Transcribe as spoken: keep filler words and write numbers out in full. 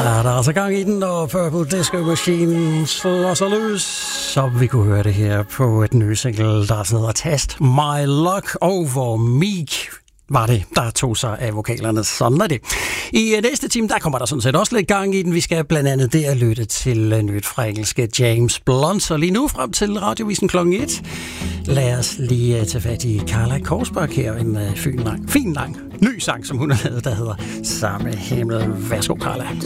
Ja, der er altså gang i den, og Purple Disco Machine slår sig løs. Så vi kunne høre det her på et nye single, der er sådan noget Test My Luck Over Meek. Var det, der tog sig af vokalerne. Sådan er det. I næste time, der kommer der sådan set også lidt gang i den. Vi skal blandt andet der lytte til nyt fra engelske James Blunt. Så lige nu frem til radiovisen klokken et. Lad os lige tage fat i Carla Korsberg her. En fin lang, fin lang ny sang, som hun har lavet, der hedder Samme Himmel. Værsgo, Carla.